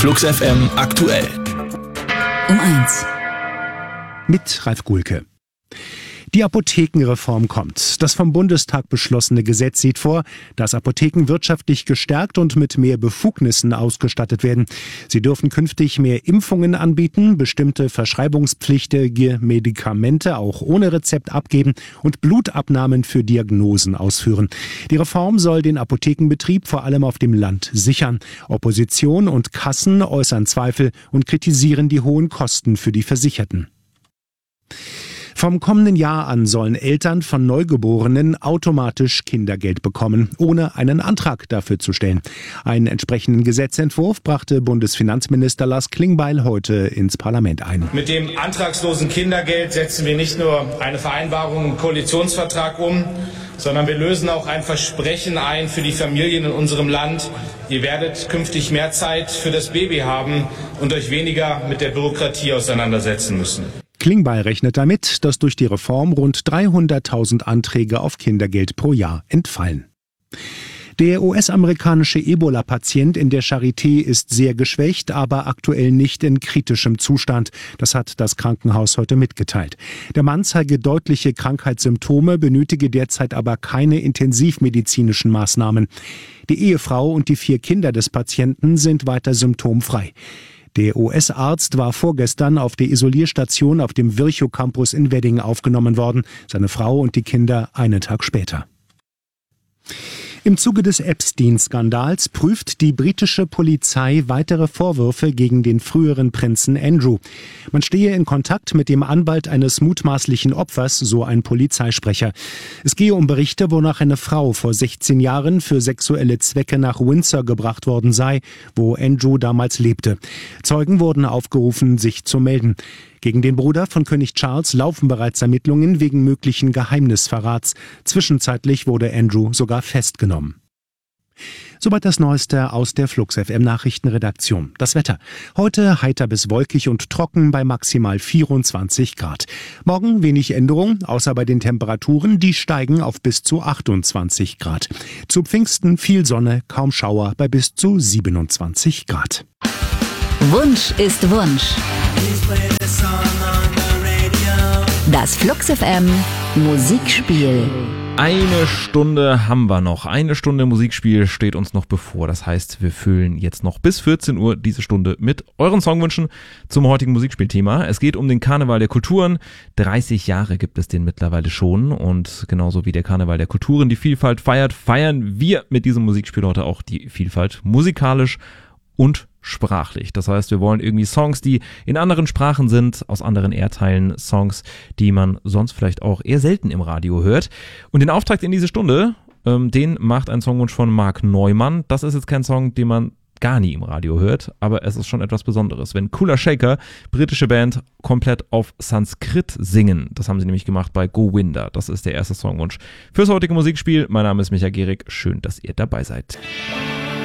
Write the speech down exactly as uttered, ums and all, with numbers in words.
Flux F M aktuell. Um eins. Mit Ralf Gulke. Die Apothekenreform kommt. Das vom Bundestag beschlossene Gesetz sieht vor, dass Apotheken wirtschaftlich gestärkt und mit mehr Befugnissen ausgestattet werden. Sie dürfen künftig mehr Impfungen anbieten, bestimmte verschreibungspflichtige Medikamente auch ohne Rezept abgeben und Blutabnahmen für Diagnosen ausführen. Die Reform soll den Apothekenbetrieb vor allem auf dem Land sichern. Opposition und Kassen äußern Zweifel und kritisieren die hohen Kosten für die Versicherten. Vom kommenden Jahr an sollen Eltern von Neugeborenen automatisch Kindergeld bekommen, ohne einen Antrag dafür zu stellen. Einen entsprechenden Gesetzentwurf brachte Bundesfinanzminister Lars Klingbeil heute ins Parlament ein. Mit dem antragslosen Kindergeld setzen wir nicht nur eine Vereinbarung im Koalitionsvertrag um, sondern wir lösen auch ein Versprechen ein für die Familien in unserem Land. Ihr werdet künftig mehr Zeit für das Baby haben und euch weniger mit der Bürokratie auseinandersetzen müssen. Klingbeil rechnet damit, dass durch die Reform rund dreihunderttausend Anträge auf Kindergeld pro Jahr entfallen. Der U S-amerikanische Ebola-Patient in der Charité ist sehr geschwächt, aber aktuell nicht in kritischem Zustand. Das hat das Krankenhaus heute mitgeteilt. Der Mann zeige deutliche Krankheitssymptome, benötige derzeit aber keine intensivmedizinischen Maßnahmen. Die Ehefrau und die vier Kinder des Patienten sind weiter symptomfrei. Der U S-Arzt war vorgestern auf der Isolierstation auf dem Virchow-Campus in Wedding aufgenommen worden, seine Frau und die Kinder einen Tag später. Im Zuge des Epstein-Skandals prüft die britische Polizei weitere Vorwürfe gegen den früheren Prinzen Andrew. Man stehe in Kontakt mit dem Anwalt eines mutmaßlichen Opfers, so ein Polizeisprecher. Es gehe um Berichte, wonach eine Frau vor sechzehn Jahren für sexuelle Zwecke nach Windsor gebracht worden sei, wo Andrew damals lebte. Zeugen wurden aufgerufen, sich zu melden. Gegen den Bruder von König Charles laufen bereits Ermittlungen wegen möglichen Geheimnisverrats. Zwischenzeitlich wurde Andrew sogar festgenommen. Soweit das Neueste aus der Flux F M Nachrichtenredaktion. Das Wetter. Heute heiter bis wolkig und trocken bei maximal vierundzwanzig Grad. Morgen wenig Änderung, außer bei den Temperaturen, die steigen auf bis zu achtundzwanzig Grad. Zu Pfingsten viel Sonne, kaum Schauer bei bis zu siebenundzwanzig Grad. Wunsch ist Wunsch. Das Flux F M Musikspiel. Eine Stunde haben wir noch. Eine Stunde Musikspiel steht uns noch bevor. Das heißt, wir füllen jetzt noch bis vierzehn Uhr diese Stunde mit euren Songwünschen zum heutigen Musikspielthema. Es geht um den Karneval der Kulturen. dreißig Jahre gibt es den mittlerweile schon. Und genauso wie der Karneval der Kulturen die Vielfalt feiert, feiern wir mit diesem Musikspiel heute auch die Vielfalt musikalisch und sprachlich. Das heißt, wir wollen irgendwie Songs, die in anderen Sprachen sind, aus anderen Erdteilen, Songs, die man sonst vielleicht auch eher selten im Radio hört. Und den Auftakt in diese Stunde, ähm, den macht ein Songwunsch von Mark Neumann. Das ist jetzt kein Song, den man gar nie im Radio hört, aber es ist schon etwas Besonderes. Wenn Cooler Shaker, britische Band, komplett auf Sanskrit singen. Das haben sie nämlich gemacht bei Govinda. Das ist der erste Songwunsch fürs heutige Musikspiel. Mein Name ist Michael Gehrig. Schön, dass ihr dabei seid.